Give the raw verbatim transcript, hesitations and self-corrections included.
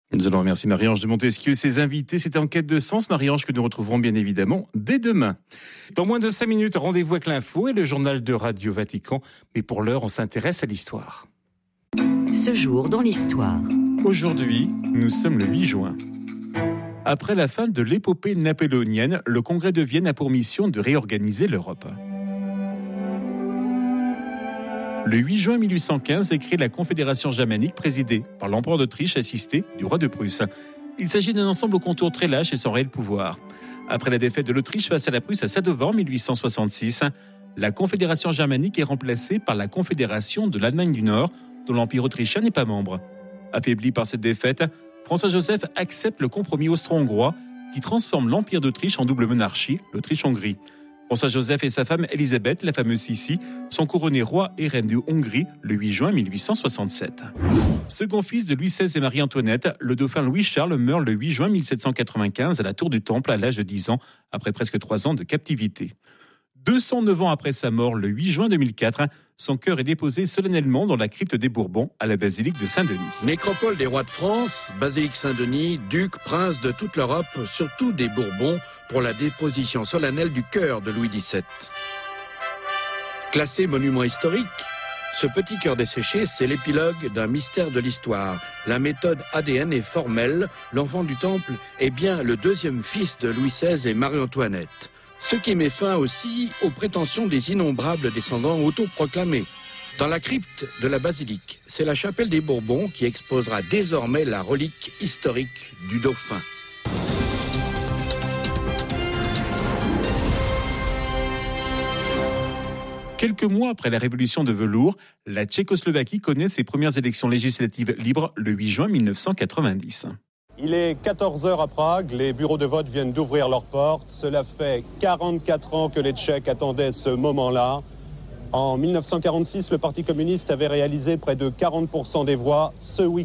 Nous allons remercier Marie-Ange de Montesquieu et ses invités. C'était En quête de sens, Marie-Ange, que nous retrouverons bien évidemment dès demain. Dans moins de cinq minutes, rendez-vous avec l'info et le journal de Radio Vatican. Mais pour l'heure, on s'intéresse à l'histoire. Ce jour dans l'histoire. Aujourd'hui, nous sommes le huit juin. Après la fin de l'épopée napoléonienne, le Congrès de Vienne a pour mission de réorganiser l'Europe. Le huit juin mille huit cent quinze est créée la Confédération germanique présidée par l'empereur d'Autriche assisté du roi de Prusse. Il s'agit d'un ensemble au contour très lâche et sans réel pouvoir. Après la défaite de l'Autriche face à la Prusse à Sadowa en mille huit cent soixante-six, la Confédération germanique est remplacée par la Confédération de l'Allemagne du Nord, dont l'Empire autrichien n'est pas membre. Affaibli par cette défaite, François-Joseph accepte le compromis austro-hongrois qui transforme l'Empire d'Autriche en double monarchie, l'Autriche-Hongrie. François-Joseph et sa femme Élisabeth, la fameuse Sissi, sont couronnés rois et reines de Hongrie le huit juin mille huit cent soixante-sept. Second fils de Louis seize et Marie-Antoinette, le dauphin Louis-Charles meurt le huit juin mille sept cent quatre-vingt-quinze à la Tour du Temple à l'âge de dix ans, après presque trois ans de captivité. deux cent neuf ans après sa mort, le huit juin deux mille quatre, son cœur est déposé solennellement dans la crypte des Bourbons à la basilique de Saint-Denis. Nécropole des rois de France, basilique Saint-Denis, ducs, princes de toute l'Europe, surtout des Bourbons, pour la déposition solennelle du cœur de Louis dix-sept. Classé monument historique, ce petit cœur desséché, c'est l'épilogue d'un mystère de l'histoire. La méthode A D N est formelle, l'enfant du Temple est bien le deuxième fils de Louis seize et Marie-Antoinette. Ce qui met fin aussi aux prétentions des innombrables descendants autoproclamés. Dans la crypte de la basilique, c'est la chapelle des Bourbons qui exposera désormais la relique historique du dauphin. Quelques mois après la révolution de velours, la Tchécoslovaquie connaît ses premières élections législatives libres le huit juin mille neuf cent quatre-vingt-dix. Il est quatorze heures à Prague, les bureaux de vote viennent d'ouvrir leurs portes. Cela fait quarante-quatre ans que les Tchèques attendaient ce moment-là. En mille neuf cent quarante-six, le Parti communiste avait réalisé près de quarante pour cent des voix. Ce week-end,